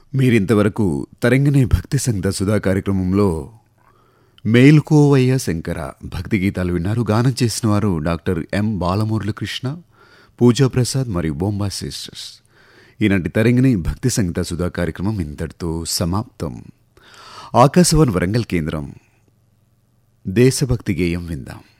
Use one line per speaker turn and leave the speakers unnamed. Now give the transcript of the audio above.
మీరింతవరకు తరంగిణి భక్తి సంగీత సుధా కార్యక్రమంలో మేల్కోవయ్య శంకర భక్తి గీతాలు విన్నారు. గానం చేసిన వారు డాక్టర్ ఎం బాలమురళీకృష్ణ, పూజా ప్రసాద్ మరియు బొంబా సిస్టర్స్. ఈనాటి తరంగిణి భక్తి సంగీత సుధా కార్యక్రమం ఇంతటితో సమాప్తం. ఆకాశవాణి వరంగల్ కేంద్రం. దేశభక్తి గేయం విందాం.